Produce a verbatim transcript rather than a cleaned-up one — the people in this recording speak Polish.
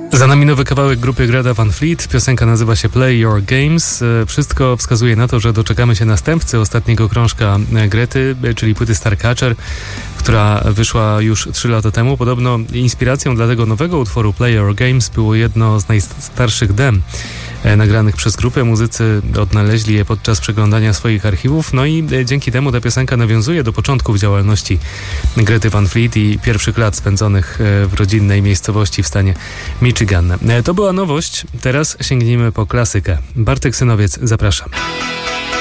Za nami nowy kawałek grupy Greta Van Fleet. Piosenka nazywa się Play Your Games. Wszystko wskazuje na to, że doczekamy się następcy ostatniego krążka Grety, czyli płyty Starcatcher, która wyszła już trzy lata temu. Podobno inspiracją dla tego nowego utworu Play Your Games było jedno z najstarszych dem nagranych przez grupę. Muzycy odnaleźli je podczas przeglądania swoich archiwów, no i dzięki temu ta piosenka nawiązuje do początków działalności Grety Van Fleet i pierwszych lat spędzonych w rodzinnej miejscowości w stanie Michigan. To była nowość, teraz sięgnijmy po klasykę. Bartek Synowiec, zapraszam.